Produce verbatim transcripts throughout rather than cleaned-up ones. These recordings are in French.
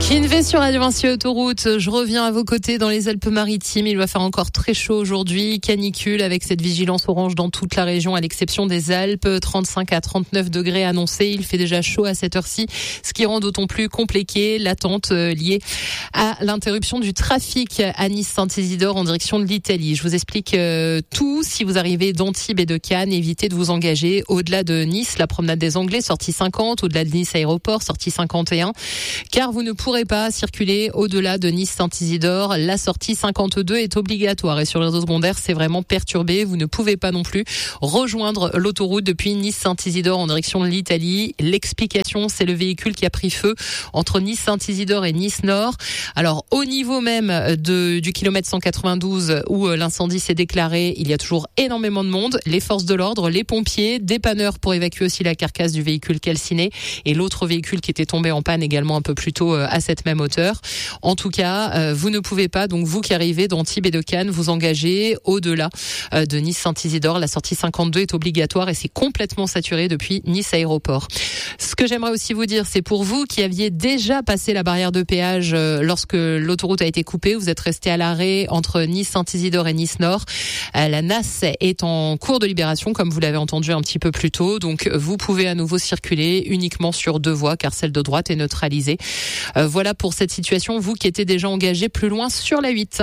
Kinvey sur Radio Vinci Autoroute. Je reviens à vos côtés dans les Alpes-Maritimes. Il va faire encore très chaud aujourd'hui. Canicule avec cette vigilance orange dans toute la région à l'exception des Alpes. trente-cinq à trente-neuf degrés annoncés. Il fait déjà chaud à cette heure-ci, ce qui rend d'autant plus compliqué l'attente liée à l'interruption du trafic à Nice-Saint-Isidore en direction de l'Italie. Je vous explique tout. Si vous arrivez d'Antibes et de Cannes, évitez de vous engager au-delà de Nice, la promenade des Anglais, sortie cinquante, au-delà de Nice Aéroport, sortie cinquante et un, car vous ne pourrez pas circuler au-delà de Nice-Saint-Isidore. La sortie cinquante-deux est obligatoire et sur les réseaux secondaires, c'est vraiment perturbé. Vous ne pouvez pas non plus rejoindre l'autoroute depuis Nice-Saint-Isidore en direction de l'Italie. L'explication, c'est le véhicule qui a pris feu entre Nice-Saint-Isidore et Nice-Nord. Alors, au niveau même de, du kilomètre cent quatre-vingt-douze où l'incendie s'est déclaré, il y a toujours énormément de monde. Les forces de l'ordre, les pompiers, dépanneurs pour évacuer aussi la carcasse du véhicule calciné et l'autre véhicule qui était tombé en panne également un peu plus tôt à cette même hauteur. En tout cas, euh, vous ne pouvez pas, donc vous qui arrivez d'Antibes et de Cannes, vous engager au-delà euh, de Nice-Saint-Isidore. La sortie cinquante-deux est obligatoire et c'est complètement saturé depuis Nice Aéroport. Ce que j'aimerais aussi vous dire, c'est pour vous qui aviez déjà passé la barrière de péage euh, lorsque l'autoroute a été coupée, vous êtes resté à l'arrêt entre Nice-Saint-Isidore et Nice-Nord. Euh, la N A S est en cours de libération, comme vous l'avez entendu un petit peu plus tôt, donc vous pouvez à nouveau circuler uniquement sur deux voies car celle de droite est neutralisée. Euh, voilà pour cette situation, vous qui étiez déjà engagé plus loin sur la huit.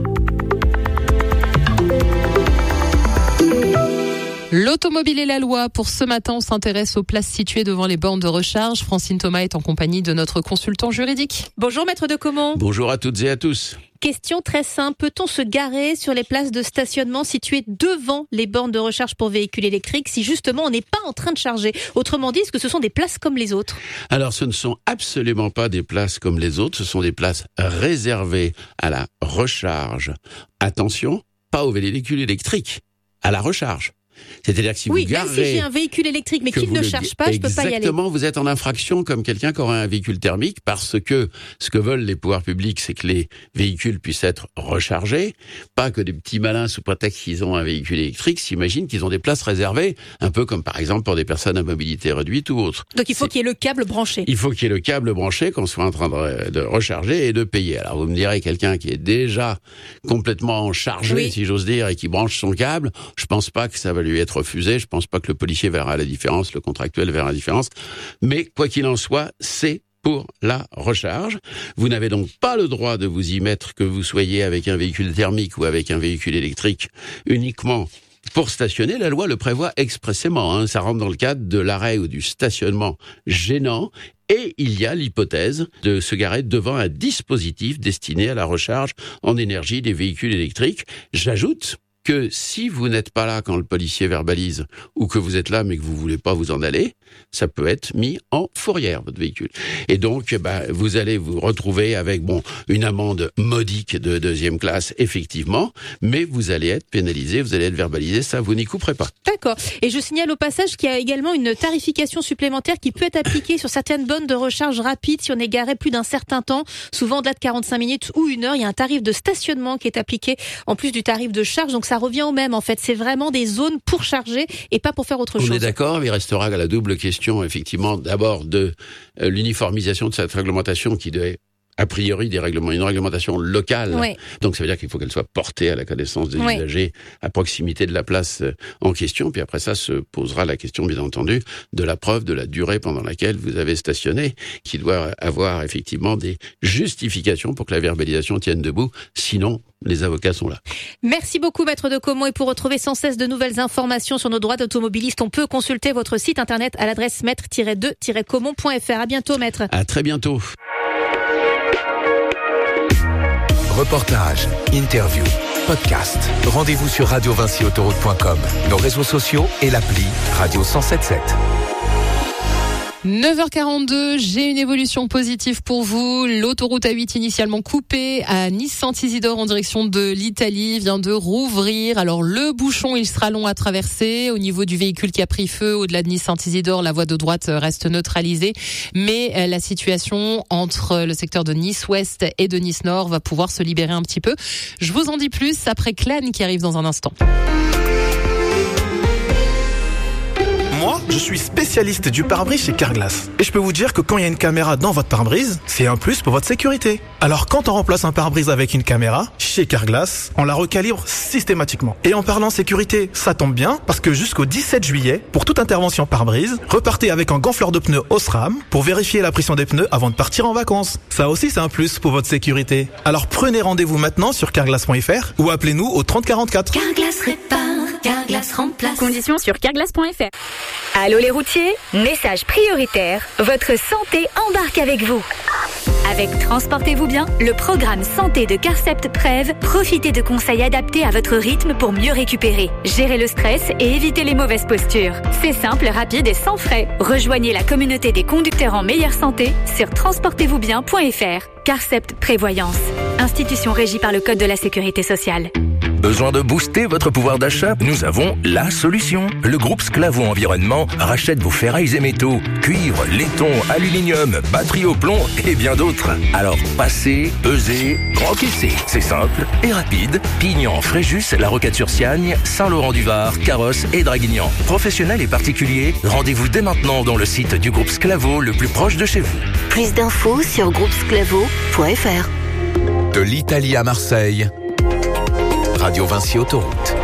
L'automobile et la loi. Pour ce matin, on s'intéresse aux places situées devant les bornes de recharge. Francine Thomas est en compagnie de notre consultant juridique. Bonjour maître de Caumont. Bonjour à toutes et à tous. Question très simple, peut-on se garer sur les places de stationnement situées devant les bornes de recharge pour véhicules électriques si justement on n'est pas en train de charger? Autrement dit, est-ce que ce sont des places comme les autres? Alors ce ne sont absolument pas des places comme les autres, ce sont des places réservées à la recharge. Attention, pas aux véhicules électriques, à la recharge. C'est-à-dire que si oui, vous garez... Oui, même si j'ai un véhicule électrique mais qu'il ne charge pas, je peux pas y aller. Exactement, vous êtes en infraction comme quelqu'un qui aurait un véhicule thermique parce que ce que veulent les pouvoirs publics, c'est que les véhicules puissent être rechargés, pas que des petits malins sous prétexte qu'ils ont un véhicule électrique s'imaginent qu'ils ont des places réservées, un peu comme par exemple pour des personnes à mobilité réduite ou autre. Donc il faut c'est... qu'il y ait le câble branché. Il faut qu'il y ait le câble branché, qu'on soit en train de, de recharger et de payer. Alors vous me direz, quelqu'un qui est déjà complètement chargé, oui. si j'ose dire, et qui branche son câble, je pense pas que ça va lui être refusé. Je pense pas que le policier verra la différence, le contractuel verra la différence. Mais quoi qu'il en soit, c'est pour la recharge. Vous n'avez donc pas le droit de vous y mettre que vous soyez avec un véhicule thermique ou avec un véhicule électrique uniquement pour stationner. La loi le prévoit expressément. Hein. Ça rentre dans le cadre de l'arrêt ou du stationnement gênant. Et il y a l'hypothèse de se garer devant un dispositif destiné à la recharge en énergie des véhicules électriques. J'ajoute que si vous n'êtes pas là quand le policier verbalise ou que vous êtes là mais que vous voulez pas vous en aller, ça peut être mis en fourrière, votre véhicule. Et donc, bah, vous allez vous retrouver avec, bon, une amende modique de deuxième classe, effectivement, mais vous allez être pénalisé, vous allez être verbalisé, ça, vous n'y couperez pas. D'accord. Et je signale au passage qu'il y a également une tarification supplémentaire qui peut être appliquée sur certaines bornes de recharge rapide si on est garé plus d'un certain temps, souvent au-delà de quarante-cinq minutes ou une heure. Il y a un tarif de stationnement qui est appliqué en plus du tarif de charge, donc ça revient au même en fait. C'est vraiment des zones pour charger et pas pour faire autre on chose. On est d'accord, il restera la double question, effectivement, d'abord de euh, l'uniformisation de cette réglementation qui doit a priori des règlements, une réglementation locale. Oui. Donc ça veut dire qu'il faut qu'elle soit portée à la connaissance des oui. usagers à proximité de la place en question. Puis après ça se posera la question, bien entendu, de la preuve de la durée pendant laquelle vous avez stationné, qui doit avoir effectivement des justifications pour que la verbalisation tienne debout. Sinon, les avocats sont là. Merci beaucoup, maître de Caumont. Et pour retrouver sans cesse de nouvelles informations sur nos droits d'automobiliste, on peut consulter votre site internet à l'adresse maître tiret deux tiret caumont point f r. À bientôt, maître. À très bientôt. Reportage, interview, podcast. Rendez-vous sur radio vinci autoroute point com, nos réseaux sociaux et l'appli Radio cent sept sept. neuf heures quarante-deux, j'ai une évolution positive pour vous. L'autoroute A huit initialement coupée à Nice-Saint-Isidore en direction de l'Italie vient de rouvrir. Alors le bouchon, il sera long à traverser. Au niveau du véhicule qui a pris feu, au-delà de Nice-Saint-Isidore, la voie de droite reste neutralisée. Mais la situation entre le secteur de Nice-Ouest et de Nice-Nord va pouvoir se libérer un petit peu. Je vous en dis plus après Clan qui arrive dans un instant. Moi ? Je suis spécialiste du pare-brise chez Carglass. Et je peux vous dire que quand il y a une caméra dans votre pare-brise, c'est un plus pour votre sécurité. Alors quand on remplace un pare-brise avec une caméra, chez Carglass, on la recalibre systématiquement. Et en parlant sécurité, ça tombe bien, parce que jusqu'au dix-sept juillet, pour toute intervention pare-brise, repartez avec un gonfleur de pneus Osram pour vérifier la pression des pneus avant de partir en vacances. Ça aussi, c'est un plus pour votre sécurité. Alors prenez rendez-vous maintenant sur carglass point f r ou appelez-nous au trente quarante-quatre. Carglass répare, Carglass remplace. Conditions sur carglass point f r. Allô les routiers, message prioritaire, votre santé embarque avec vous. Avec Transportez-vous bien, le programme santé de Carcept Prev, profitez de conseils adaptés à votre rythme pour mieux récupérer, gérer le stress et éviter les mauvaises postures. C'est simple, rapide et sans frais. Rejoignez la communauté des conducteurs en meilleure santé sur transportez vous bien point f r. Carcept Prévoyance, institution régie par le Code de la Sécurité sociale. Besoin de booster votre pouvoir d'achat? Nous avons la solution. Le groupe Sclavo Environnement rachète vos ferrailles et métaux, cuivre, laiton, aluminium, batterie au plomb et bien d'autres. Alors passez, pesez, encaissez. C'est simple et rapide. Pignan, Fréjus, La Roquette-sur-Siagne, Saint-Laurent-du-Var, Carrosse et Draguignan. Professionnels et particuliers, rendez-vous dès maintenant dans le site du groupe Sclavo le plus proche de chez vous. Plus d'infos sur groupe sclavo point f r. De l'Italie à Marseille, Radio Vinci Autoroute.